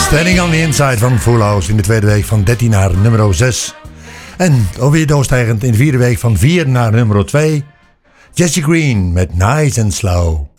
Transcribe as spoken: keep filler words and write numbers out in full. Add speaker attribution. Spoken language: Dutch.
Speaker 1: Standing on the Inside van Full House in de tweede week van dertien naar nummer zes. En alweer doorstijgend in de vierde week van vier naar nummer twee. Jesse Green met Nice and Slow.